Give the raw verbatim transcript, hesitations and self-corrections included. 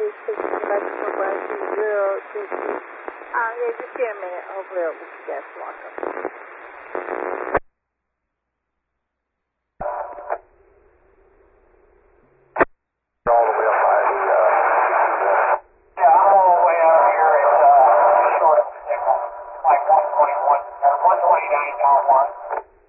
is taking you back to one two zero two two. Uh, yeah, just give me a minute. Hopefully it'll get you guys locked up. All the way up by the, uh, Yeah, I'm all the way out here at, uh, short of the signal. Like one twenty-one, or one twenty-nine, down one.